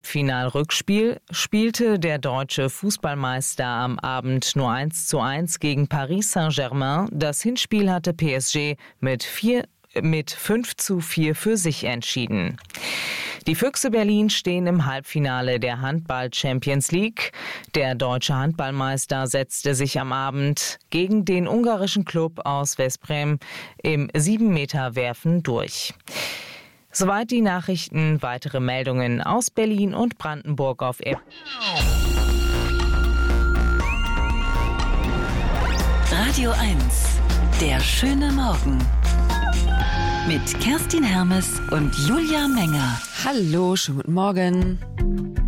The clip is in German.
Halbfinalrückspiel spielte der deutsche Fußballmeister am Abend nur 1:1 gegen Paris Saint-Germain. Das Hinspiel hatte PSG mit 5:4 für sich entschieden. Die Füchse Berlin stehen im Halbfinale der Handball-Champions League. Der deutsche Handballmeister setzte sich am Abend gegen den ungarischen Klub aus Veszprém im 7-Meter-Werfen durch. Soweit die Nachrichten. Weitere Meldungen aus Berlin und Brandenburg auf Radio 1, der schöne Morgen. Mit Kerstin Hermes und Julia Menger. Hallo, schönen guten Morgen.